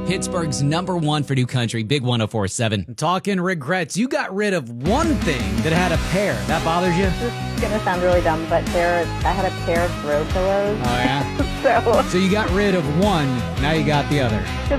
Pittsburgh's #1 for new country, Big 104.7. Talking regrets, you got rid of one thing that had a pair. That bothers you? This is going to sound really dumb, but I had a pair of throw pillows. Oh, yeah? So So you got rid of one, now you got the other. to